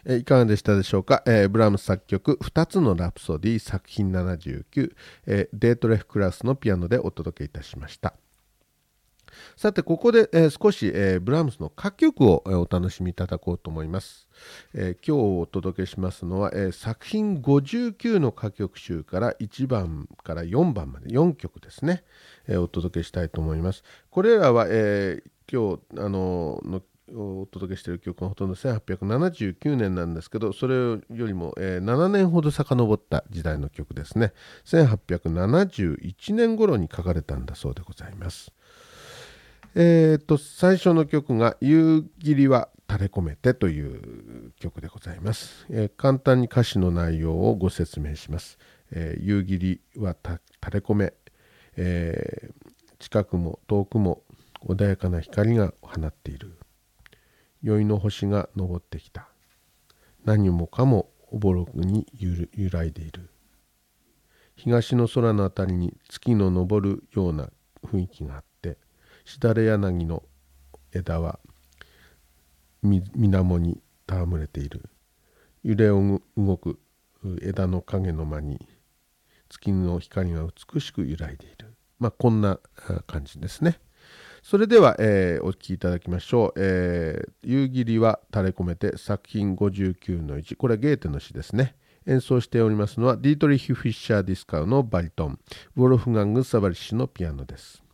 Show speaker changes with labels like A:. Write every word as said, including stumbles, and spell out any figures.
A: えーいかがでしたでしょうか。えーブラームス作曲ふたつのラプソディ作品ななじゅうきゅう、えーデートレフクラスのピアノでお届けいたしました。さてここで、えー少し、えーブラームスの歌曲を、えーお楽しみいただこうと思います。えー今日お届けしますのは、えー作品ごじゅうきゅうの歌曲集からいちばんからよんばんまでよんきょくですね、えーお届けしたいと思います。これらは、えー今日あののお届けしている曲がほとんどせんはっぴゃくななじゅうきゅうねんなんですけど、それよりも、えーななねんほど遡った時代の曲ですね。せんはっぴゃくななじゅういちねん頃に書かれたんだそうでございます。えー、と最初の曲が「夕霧は垂れ込めて」という曲でございます。えー簡単に歌詞の内容をご説明します。えー夕霧はた垂れ込め、えー近くも遠くも穏やかな光が放っている。宵の星が昇ってきた。何もかもおぼろくに揺揺らいでいる。東の空のあたりに月の昇るような雰囲気があって、しだれ柳の枝はみ水面に戯れている。揺れ動く枝の影の間に月の光が美しく揺らいでいる。まあこんなあ感じですね。それでは、えーお聴きいただきましょう。えー夕霧は垂れ込めて作品ごじゅうきゅうのいち。これはゲーテの詩ですね。演奏しておりますのはディートリヒ・フィッシャー・ディスカウのバリトン、ウォルフガング・サバリッシュのピアノです。